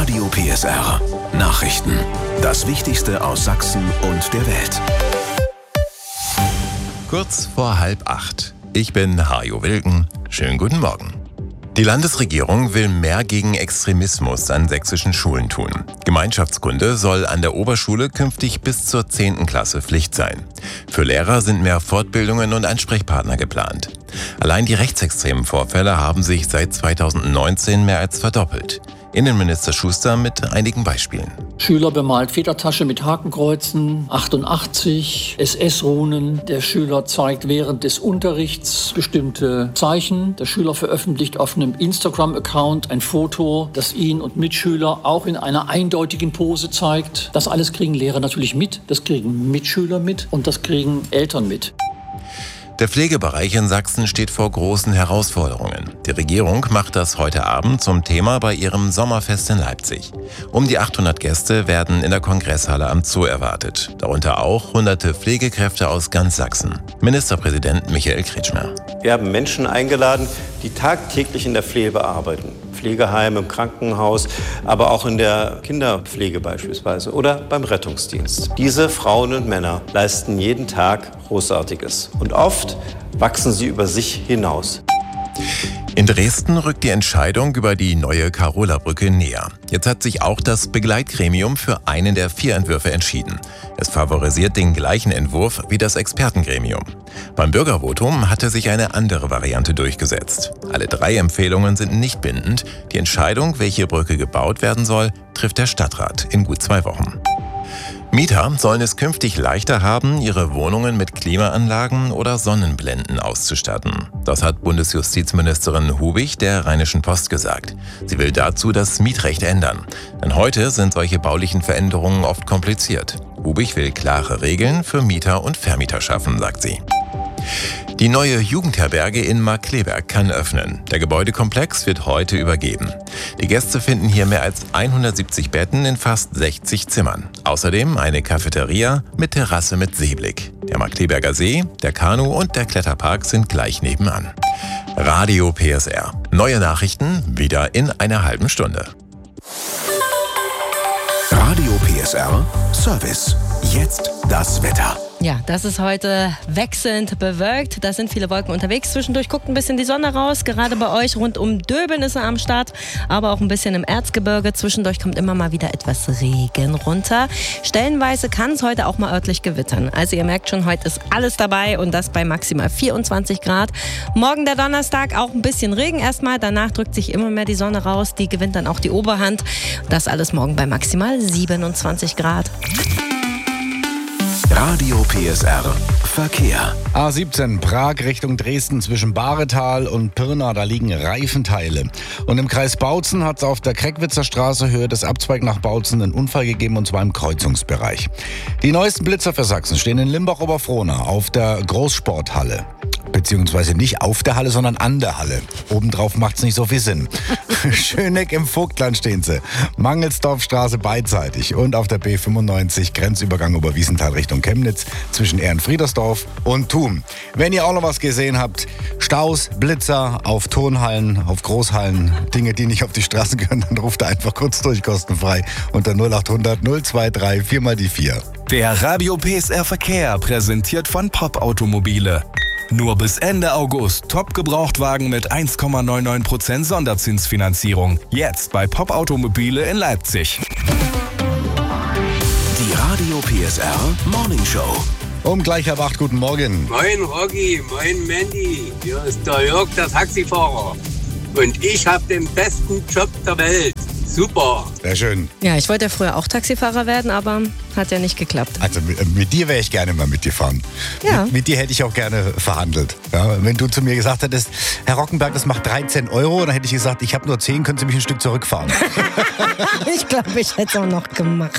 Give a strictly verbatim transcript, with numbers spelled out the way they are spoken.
Radio P S R Nachrichten. Das Wichtigste aus Sachsen und der Welt. Kurz vor halb acht. Ich bin Hajo Wilken. Schönen guten Morgen. Die Landesregierung will mehr gegen Extremismus an sächsischen Schulen tun. Gemeinschaftskunde soll an der Oberschule künftig bis zur zehnten Klasse Pflicht sein. Für Lehrer sind mehr Fortbildungen und Ansprechpartner geplant. Allein die rechtsextremen Vorfälle haben sich seit zweitausendneunzehn mehr als verdoppelt. Innenminister Schuster mit einigen Beispielen. Schüler bemalt Federtasche mit Hakenkreuzen, achtundachtzig, S S-Runen. Der Schüler zeigt während des Unterrichts bestimmte Zeichen. Der Schüler veröffentlicht auf einem Instagram-Account ein Foto, das ihn und Mitschüler auch in einer eindeutigen Pose zeigt. Das alles kriegen Lehrer natürlich mit, das kriegen Mitschüler mit und das kriegen Eltern mit. Der Pflegebereich in Sachsen steht vor großen Herausforderungen. Die Regierung macht das heute Abend zum Thema bei ihrem Sommerfest in Leipzig. Um die achthundert Gäste werden in der Kongresshalle am Zoo erwartet. Darunter auch hunderte Pflegekräfte aus ganz Sachsen. Ministerpräsident Michael Kretschmer. Wir haben Menschen eingeladen, die tagtäglich in der Pflege arbeiten. Pflegeheim, im Krankenhaus, aber auch in der Kinderpflege beispielsweise oder beim Rettungsdienst. Diese Frauen und Männer leisten jeden Tag Großartiges und oft wachsen sie über sich hinaus. In Dresden rückt die Entscheidung über die neue Karola-Brücke näher. Jetzt hat sich auch das Begleitgremium für einen der vier Entwürfe entschieden. Es favorisiert den gleichen Entwurf wie das Expertengremium. Beim Bürgervotum hatte sich eine andere Variante durchgesetzt. Alle drei Empfehlungen sind nicht bindend. Die Entscheidung, welche Brücke gebaut werden soll, trifft der Stadtrat in gut zwei Wochen. Mieter sollen es künftig leichter haben, ihre Wohnungen mit Klimaanlagen oder Sonnenblenden auszustatten. Das hat Bundesjustizministerin Hubig der Rheinischen Post gesagt. Sie will dazu das Mietrecht ändern. Denn heute sind solche baulichen Veränderungen oft kompliziert. Hubig will klare Regeln für Mieter und Vermieter schaffen, sagt sie. Die neue Jugendherberge in Markkleeberg kann öffnen. Der Gebäudekomplex wird heute übergeben. Die Gäste finden hier mehr als hundertsiebzig Betten in fast sechzig Zimmern. Außerdem eine Cafeteria mit Terrasse mit Seeblick. Der Markkleeberger See, der Kanu- und der Kletterpark sind gleich nebenan. Radio P S R. Neue Nachrichten wieder in einer halben Stunde. Radio P S R Service. Jetzt das Wetter. Ja, das ist heute wechselnd bewölkt. Da sind viele Wolken unterwegs. Zwischendurch guckt ein bisschen die Sonne raus. Gerade bei euch rund um Döbeln ist er am Start, aber auch ein bisschen im Erzgebirge. Zwischendurch kommt immer mal wieder etwas Regen runter. Stellenweise kann es heute auch mal örtlich gewittern. Also ihr merkt schon, heute ist alles dabei und das bei maximal vierundzwanzig Grad. Morgen der Donnerstag auch ein bisschen Regen erstmal. Danach drückt sich immer mehr die Sonne raus. Die gewinnt dann auch die Oberhand. Das alles morgen bei maximal siebenundzwanzig Grad. Radio P S R Verkehr. A siebzehn Prag Richtung Dresden zwischen Bahretal und Pirna, da liegen Reifenteile. Und im Kreis Bautzen hat es auf der Kreckwitzer Straße Höhe des Abzweig nach Bautzen einen Unfall gegeben, und zwar im Kreuzungsbereich. Die neuesten Blitzer für Sachsen stehen in Limbach-Oberfrohna auf der Großsporthalle. Beziehungsweise nicht auf der Halle, sondern an der Halle. Obendrauf macht's nicht so viel Sinn. Schöneck im Vogtland stehen sie. Mangelsdorfstraße beidseitig und auf der B fünfundneunzig Grenzübergang Oberwiesenthal Richtung Chemnitz zwischen Ehrenfriedersdorf und Thun. Wenn ihr auch noch was gesehen habt, Staus, Blitzer auf Turnhallen, auf Großhallen, Dinge, die nicht auf die Straße gehören, dann ruft ihr einfach kurz durch, kostenfrei unter null achthundert null dreiundzwanzig vier mal die vier. Der Radio P S R Verkehr präsentiert von Pop Automobile. Nur bis Ende August Top-Gebrauchtwagen mit eins Komma neunundneunzig Prozent Sonderzinsfinanzierung. Jetzt bei Pop Automobile in Leipzig. Die Radio P S R Morning Show. Um gleich halb acht, guten Morgen. Moin Rocky, moin Mandy. Hier ist der Jörg, der Taxifahrer. Und ich habe den besten Job der Welt. Super. Sehr schön. Ja, ich wollte ja früher auch Taxifahrer werden, aber hat ja nicht geklappt. Also mit, mit dir wäre ich gerne mal mitgefahren. Ja. Mit, mit dir hätte ich auch gerne verhandelt. Ja, wenn du zu mir gesagt hättest, Herr Rockenberg, das macht dreizehn Euro, dann hätte ich gesagt, ich habe nur zehn, können Sie mich ein Stück zurückfahren. Ich glaube, ich hätte es auch noch gemacht.